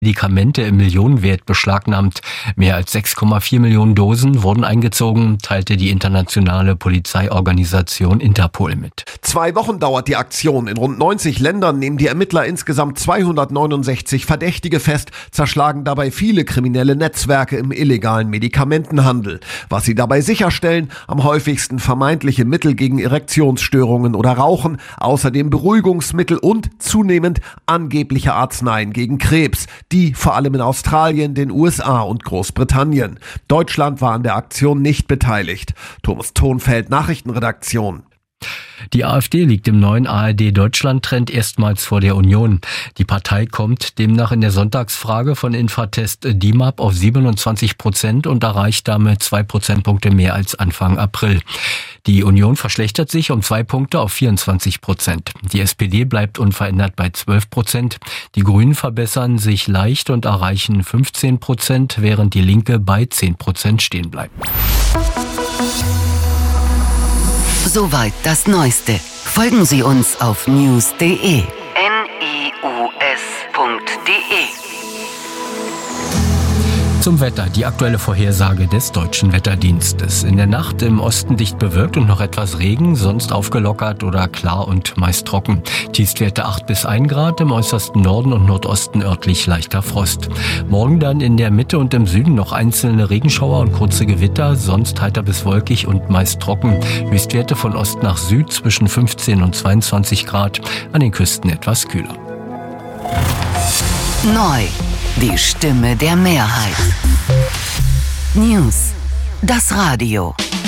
Medikamente im Millionenwert beschlagnahmt. Mehr als 6,4 Millionen Dosen wurden eingezogen, teilte die internationale Polizeiorganisation Interpol mit. 2 Wochen dauert die Aktion. In rund 90 Ländern nehmen die Ermittler insgesamt 269 Verdächtige fest, zerschlagen dabei viele kriminelle Netzwerke im illegalen Medikamentenhandel. Was sie dabei sicherstellen, am häufigsten vermeintliche Mittel gegen Erektionsstörungen oder Rauchen, außerdem Beruhigungsmittel und zunehmend angebliche Arzneien gegen Krebs. Die vor allem in Australien, den USA und Großbritannien. Deutschland war an der Aktion nicht beteiligt. Thomas Thonfeld, Nachrichtenredaktion. Die AfD liegt im neuen ARD-Deutschland-Trend erstmals vor der Union. Die Partei kommt demnach in der Sonntagsfrage von Infratest DIMAP auf 27% und erreicht damit 2 Prozentpunkte mehr als Anfang April. Die Union verschlechtert sich um 2 Punkte auf 24%. Die SPD bleibt unverändert bei 12%. Die Grünen verbessern sich leicht und erreichen 15%, während die Linke bei 10% stehen bleibt. Soweit das Neueste. Folgen Sie uns auf news.de. news.de. Zum Wetter, die aktuelle Vorhersage des Deutschen Wetterdienstes. In der Nacht im Osten dicht bewölkt und noch etwas Regen, sonst aufgelockert oder klar und meist trocken. Tiefstwerte 8 bis 1 Grad, im äußersten Norden und Nordosten örtlich leichter Frost. Morgen dann in der Mitte und im Süden noch einzelne Regenschauer und kurze Gewitter, sonst heiter bis wolkig und meist trocken. Höchstwerte von Ost nach Süd zwischen 15 und 22 Grad, an den Küsten etwas kühler. Neu. Die Stimme der Mehrheit. News. Das Radio.